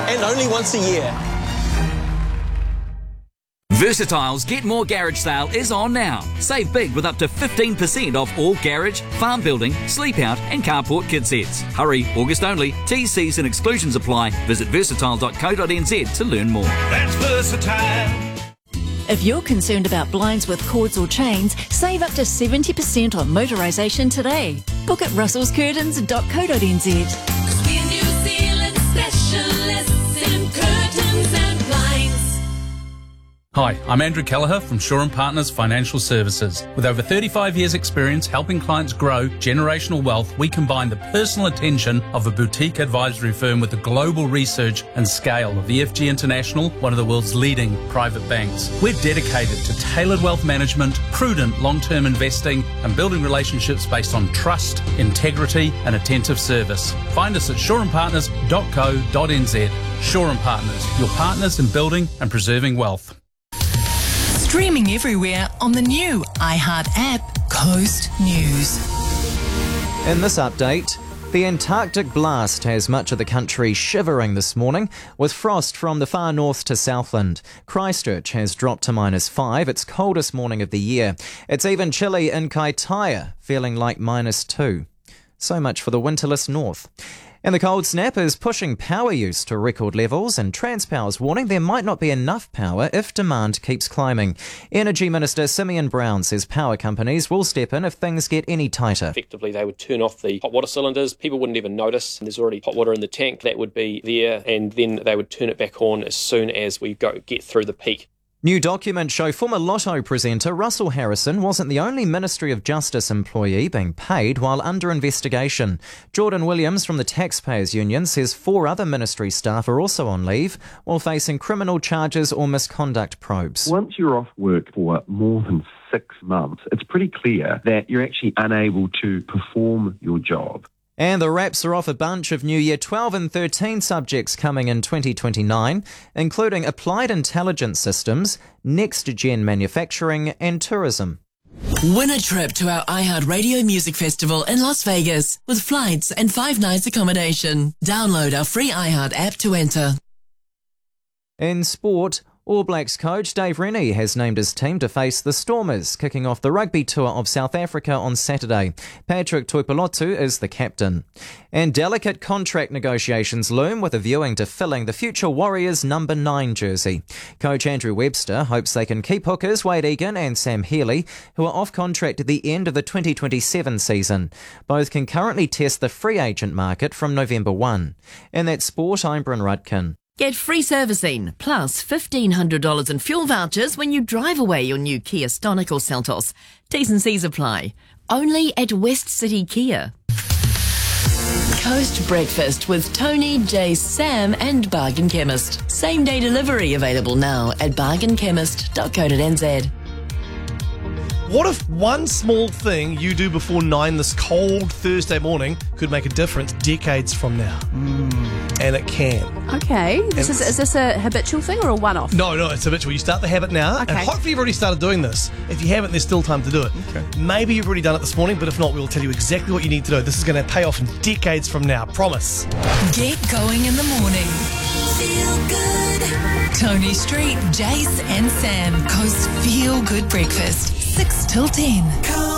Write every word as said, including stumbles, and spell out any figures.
and only once a year. Versatile's Get More Garage sale is on now. Save big with up to fifteen percent off all garage, farm building, sleep out and carport kit sets. Hurry, August only. T's, C's and exclusions apply. Visit versatile dot co dot n z to learn more. That's Versatile. If you're concerned about blinds with cords or chains, save up to seventy percent on motorisation today. Book at russells curtains dot co dot n z. We're New Zealand specialists in curtains and blinds. Hi, I'm Andrew Kelleher from Shaw and Partners Financial Services. With over thirty-five years experience helping clients grow generational wealth, we combine the personal attention of a boutique advisory firm with the global research and scale of E F G International, one of the world's leading private banks. We're dedicated to tailored wealth management, prudent long-term investing and building relationships based on trust, integrity and attentive service. Find us at shaw and partners dot co dot n z. Shaw and Partners, your partners in building and preserving wealth. Streaming everywhere on the new iHeart app, Coast News. In this update, the Antarctic blast has much of the country shivering this morning, with frost from the far north to Southland. Christchurch has dropped to minus five, its coldest morning of the year. It's even chilly in Kaitaia, feeling like minus two. So much for the winterless north. And the cold snap is pushing power use to record levels, and Transpower's warning there might not be enough power if demand keeps climbing. Energy Minister Simeon Brown says power companies will step in if things get any tighter. Effectively, they would turn off the hot water cylinders. People wouldn't even notice. There's already hot water in the tank that would be there, and then they would turn it back on as soon as we go get through the peak. New documents show former Lotto presenter Russell Harrison wasn't the only Ministry of Justice employee being paid while under investigation. Jordan Williams from the Taxpayers Union says four other ministry staff are also on leave while facing criminal charges or misconduct probes. Once you're off work for more than six months, it's pretty clear that you're actually unable to perform your job. And the wraps are off a bunch of New Year twelve and thirteen subjects coming in twenty twenty-nine, including applied intelligence systems, next-gen manufacturing and tourism. Win a trip to our iHeart Radio Music Festival in Las Vegas with flights and five nights accommodation. Download our free iHeart app to enter. In sport, All Blacks coach Dave Rennie has named his team to face the Stormers, kicking off the rugby tour of South Africa on Saturday. Patrick Tuipulotu is the captain. And delicate contract negotiations loom with a viewing to filling the future Warriors number nine jersey. Coach Andrew Webster hopes they can keep hookers Wade Egan and Sam Healy, who are off contract at the end of the twenty twenty-seven season. Both can currently test the free agent market from November first. In that sport, I'm Bryn Rudkin. Get free servicing, plus fifteen hundred dollars in fuel vouchers when you drive away your new Kia Stonic or Seltos. T's and C's apply. Only at West City Kia. Coast Breakfast with Tony, Jay, Sam and Bargain Chemist. Same day delivery available now at bargain chemist dot co dot n z. What if one small thing you do before nine this cold Thursday morning could make a difference decades from now? Mm. And it can. Okay. This is, is this a habitual thing or a one-off? No, no, it's habitual. You start the habit now, okay. And hopefully you've already started doing this. If you haven't, there's still time to do it. Okay. Maybe you've already done it this morning, but if not, we'll tell you exactly what you need to do. This is going to pay off in decades from now. Promise. Get going in the morning. Feel good. Tony Street, Jace and Sam. Coast Feel Good Breakfast. six till ten.